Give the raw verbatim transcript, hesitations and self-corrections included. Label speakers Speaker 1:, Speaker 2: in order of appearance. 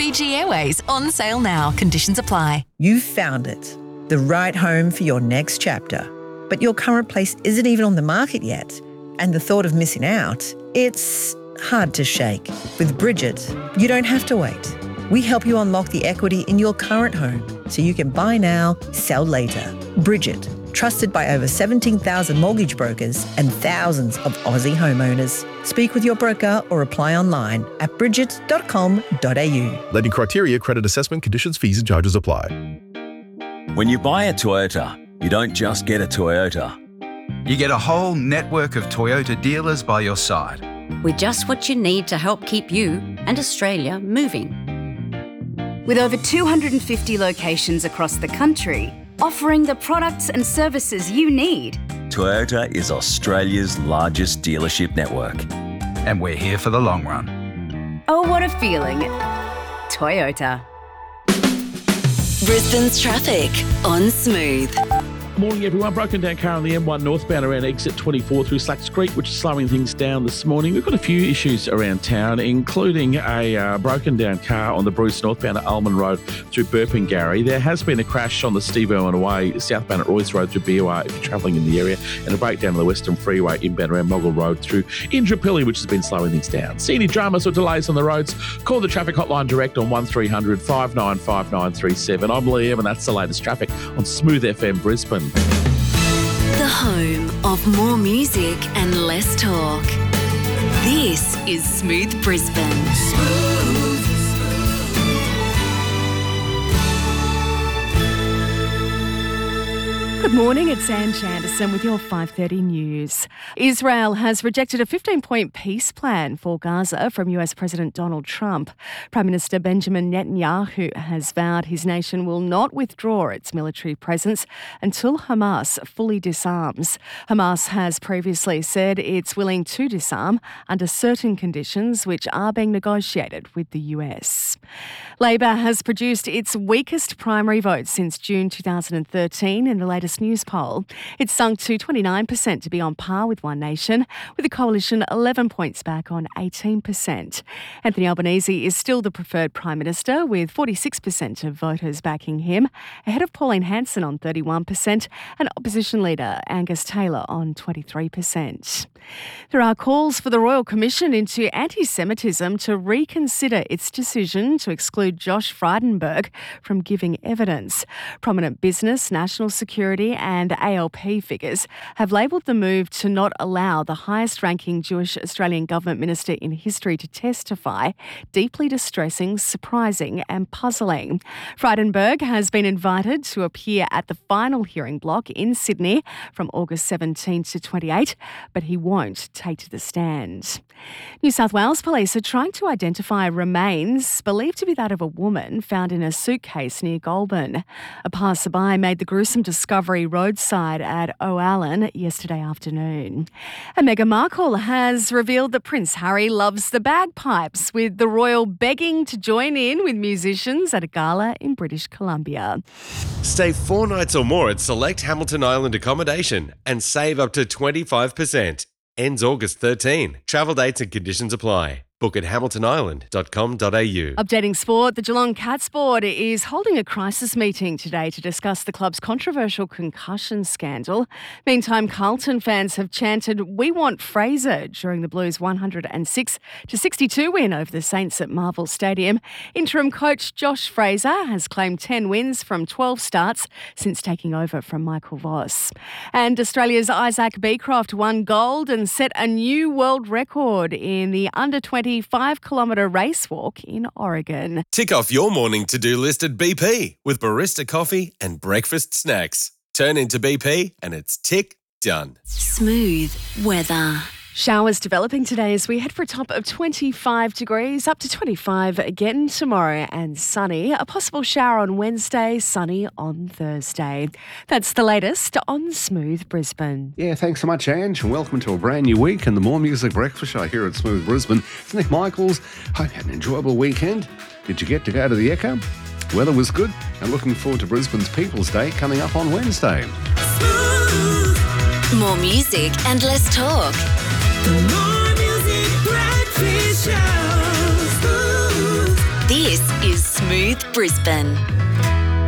Speaker 1: Fiji Airways, on sale now. Conditions apply.
Speaker 2: You've found it, the right home for your next chapter. But your current place isn't even on the market yet. And the thought of missing out, it's hard to shake. With Bridget, you don't have to wait. We help you unlock the equity in your current home so you can buy now, sell later. Bridget, trusted by over seventeen thousand mortgage brokers and thousands of Aussie homeowners. Speak with your broker or apply online at bridget dot com dot a u.
Speaker 3: Lending criteria, credit assessment, conditions, fees and charges apply.
Speaker 4: When you buy a Toyota, you don't just get a Toyota.
Speaker 5: You get a whole network of Toyota dealers by your side.
Speaker 6: With just what you need to help keep you and Australia moving.
Speaker 7: With over two hundred fifty locations across the country, offering the products and services you need.
Speaker 4: Toyota is Australia's largest dealership network.
Speaker 5: And we're here for the long run.
Speaker 7: Oh, what a feeling. Toyota.
Speaker 1: Brisbane's traffic on Smooth.
Speaker 8: Morning everyone, broken down car on the M one northbound around exit twenty-four through Slacks Creek, which is slowing things down this morning. We've got a few issues around town, including a uh, broken down car on the Bruce northbound at Ulman Road through Burpengary. There has been a crash on the Steve Irwin Way southbound at Royce Road through B O R if you're travelling in the area, and a breakdown on the Western Freeway inbound around Moggle Road through Indooroopilly, which has been slowing things down. See any dramas or delays on the roads? Call the traffic hotline direct on one three hundred five nine five nine three seven. I'm Liam and that's the latest traffic on Smooth F M Brisbane.
Speaker 1: The home of more music and less talk. This is Smooth Brisbane. Smooth.
Speaker 9: Good morning, it's Anne Shanderson with your five thirty news. Israel has rejected a fifteen-point peace plan for Gaza from U S President Donald Trump. Prime Minister Benjamin Netanyahu has vowed his nation will not withdraw its military presence until Hamas fully disarms. Hamas has previously said it's willing to disarm under certain conditions which are being negotiated with the U S. Labor has produced its weakest primary vote since June two thousand thirteen in the latest news poll. It's sunk to twenty-nine percent to be on par with One Nation, with the coalition eleven points back on eighteen percent. Anthony Albanese is still the preferred Prime Minister, with forty-six percent of voters backing him, ahead of Pauline Hanson on thirty-one percent and opposition leader Angus Taylor on twenty-three percent. There are calls for the Royal Commission into Anti-Semitism to reconsider its decision to exclude Josh Frydenberg from giving evidence. Prominent business, national security and A L P figures have labelled the move to not allow the highest-ranking Jewish Australian government minister in history to testify deeply distressing, surprising and puzzling. Frydenberg has been invited to appear at the final hearing block in Sydney from August seventeenth to twenty-eighth, but he won't take to the stand. New South Wales police are trying to identify remains believed to be that of a woman found in a suitcase near Goulburn. A passerby made the gruesome discovery roadside at O'Allen yesterday afternoon. And Meghan Markle has revealed that Prince Harry loves the bagpipes, with the royal begging to join in with musicians at a gala in British Columbia.
Speaker 10: Stay four nights or more at select Hamilton Island accommodation and save up to twenty-five percent. Ends August thirteenth. Travel dates and conditions apply. Book at hamilton island dot com dot a u.
Speaker 9: Updating sport, the Geelong Cats board is holding a crisis meeting today to discuss the club's controversial concussion scandal. Meantime, Carlton fans have chanted, "We want Fraser," during the Blues' one hundred six to sixty-two win over the Saints at Marvel Stadium. Interim coach Josh Fraser has claimed ten wins from twelve starts since taking over from Michael Voss. And Australia's Isaac Beecroft won gold and set a new world record in the under twenty five kilometre race walk in Oregon.
Speaker 10: Tick off your morning to-do list at B P with barista coffee and breakfast snacks. Turn into B P and it's tick done.
Speaker 1: Smooth weather.
Speaker 9: Showers developing today as we head for a top of twenty-five degrees, up to twenty-five again tomorrow and sunny. A possible shower on Wednesday, sunny on Thursday. That's the latest on Smooth Brisbane.
Speaker 11: Yeah, thanks so much, Ange, and welcome to a brand new week and the More Music Breakfast Show here at Smooth Brisbane. It's Nick Michaels. Hope you had an enjoyable weekend. Did you get to go to the Echo? Weather was good, and looking forward to Brisbane's People's Day coming up on Wednesday.
Speaker 1: Smooth. More music and less talk. The More Music Breakfast Show. Smooth. This is Smooth Brisbane.